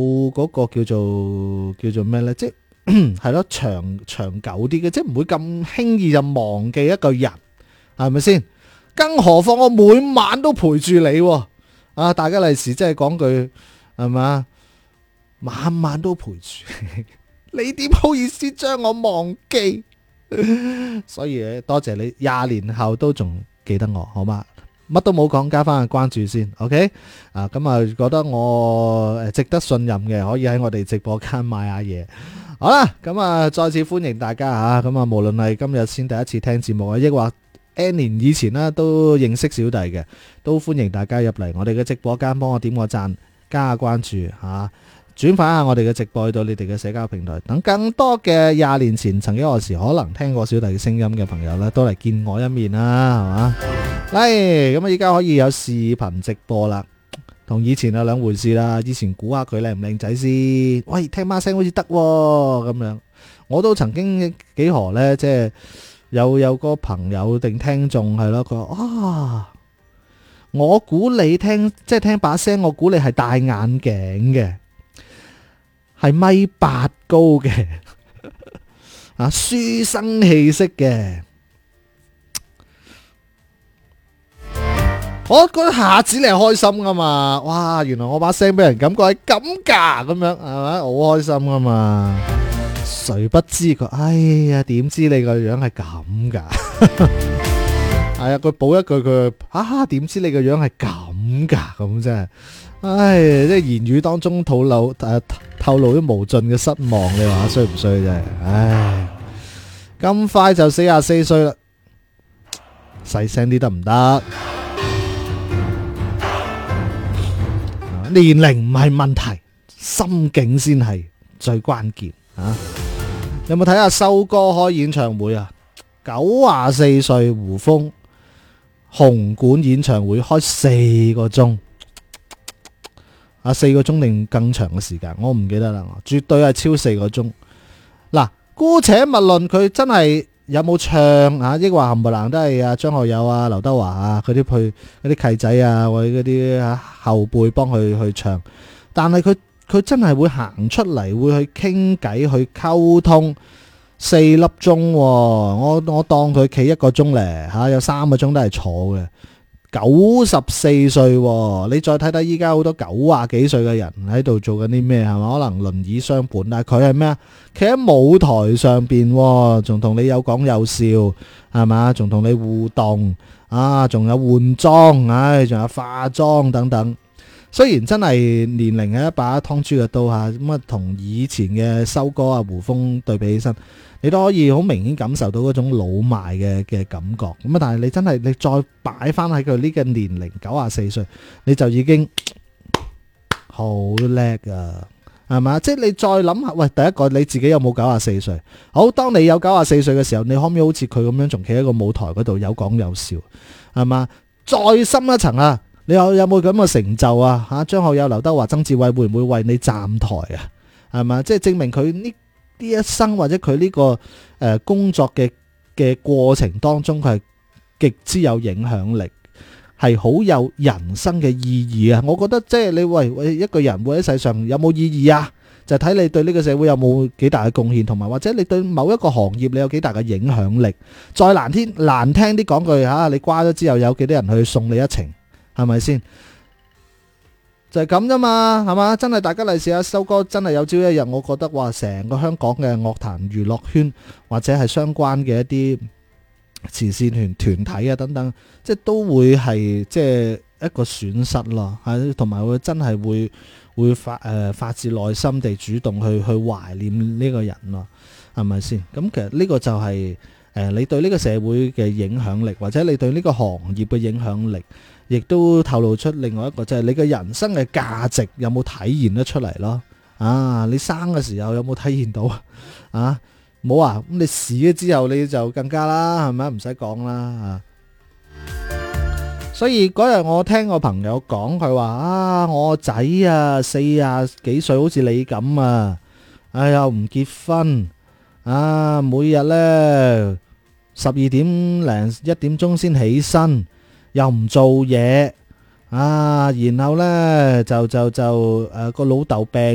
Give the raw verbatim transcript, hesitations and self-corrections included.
嗰個叫做叫做咩呢？即係係咯，長長久啲嘅，即係唔會咁輕易就忘記一個人，係咪先？更何況我每晚都陪住你，啊！大家利是即係講句係嘛，晚晚都陪住你，你點好意思將我忘記？所以多謝你廿年後都仲記得我，好嗎？乜都冇講，加翻個關注先 ，OK？ 啊，咁啊覺得我誒值得信任嘅，可以喺我哋直播間買下嘢。好啦，咁啊再次歡迎大家吓，咁啊無論係今日先第一次聽節目啊，抑或 N 年以前啦都認識小弟嘅，都歡迎大家入嚟我哋嘅直播間，幫我點個讚，加下關注吓。轉發下我哋嘅直播去到你哋嘅社交平台，等更多嘅廿年前曾經何時可能聽過小弟嘅聲音嘅朋友咧，都嚟見我一面啦，係嘛？嚟咁啊！依家可以有視頻直播啦，同以前係兩回事啦。以前估下佢靚唔靚仔先，喂，聽把聲好似得咁樣。我都曾經幾何呢，即係有有個朋友定聽眾係咯，佢話啊，我估你聽即係聽把聲，我估你係戴眼鏡嘅。係米八高嘅，啊，書生氣息嘅，我覺得下次你係開心噶嘛，哇，原來我把聲俾人感覺係咁噶，咁樣係咪？好開心噶嘛，誰不知佢，哎呀，點知你個樣係咁噶？係啊，佢補一句佢，啊，點知你個樣係咁噶？咁真係。唉，即係言語當中透露誒、呃、透露咗無盡嘅失望，你話衰唔衰真係？唉，咁快就四十四歲啦，細聲啲得唔得？年齡唔係問題，心境先係最關鍵啊！有冇睇下修哥開演唱會啊？九十四歲胡楓紅館演唱會開四個鐘。啊，四個鐘定更長嘅時間，我唔記得啦，絕對係超四個鐘。嗱，姑且勿論佢真係有冇唱啊，抑或冚唪唥都係啊張學友啊、劉德華啊嗰啲去嗰啲契仔啊，或者嗰啲啊後輩幫佢去唱，但係佢佢真係會行出嚟，會去傾偈、去溝通四粒鐘，我我當佢企一個鐘咧吓，有三個鐘都係坐嘅。九十四歲，你再睇睇依家好多九啊幾歲嘅人喺度做緊啲咩係嘛？可能輪椅雙盤，但係佢係咩啊？企喺舞台上邊，仲同你有講有笑係嘛？仲同你互動啊，仲有換裝，唉，仲有化妝等等。雖然真係年齡係一把劏豬嘅刀吓，咁啊同以前嘅修哥啊胡楓對比起身，你都可以好明顯感受到嗰種老邁嘅嘅感覺。咁啊，但係你真係你再擺翻喺佢呢個年齡九十四歲，你就已經好叻啊，係嘛？即係你再諗下，喂，第一個你自己有冇九十四歲？好，當你有九十四歲嘅時候，你可唔可以好似佢咁樣，仲企喺個舞台嗰度有講有笑，係嘛？再深一層啊！你有有冇咁嘅成就啊？吓，張學友、劉德華、曾志偉會唔會為你站台啊？係嘛，即係證明佢呢呢一生或者佢呢、這個誒、呃、工作嘅嘅過程當中，佢係極之有影響力，係好有人生嘅意義啊！我覺得即係你喂喂一個人活喺世上有冇意義啊？就睇你對呢個社會有冇幾大嘅貢獻，同埋或者你對某一個行業你有幾大嘅影響力。再難聽難聽啲講句吓，你瓜咗之後有幾多人去送你一程？係咪先？就係咁啫嘛，係嘛？真係大家嚟試下，修哥真係有朝一日，我覺得話成個香港嘅樂壇娛樂圈或者係相關嘅一啲慈善團團體啊等等，即係都會係即係一個損失咯，係同埋會真係會會發誒、呃、發自內心地主動去去懷念呢個人咯，係咪先？咁其實呢個就係、是、誒、呃、你對呢個社會嘅影響力，或者你對呢個行業嘅影響力。亦都透露出另外一個，就係你嘅人生嘅價值有冇體現得出嚟咯？啊，你生嘅時候有冇體現到啊？冇啊！咁你死咗之後你就更加啦，係咪？唔使講啦啊！所以嗰日我聽我朋友講，佢話啊，我仔啊四啊幾歲，好似你咁啊，哎呀唔結婚啊，每日呢十二點零一點鐘先起身。又唔做嘢啊，然後呢就就就誒個老豆病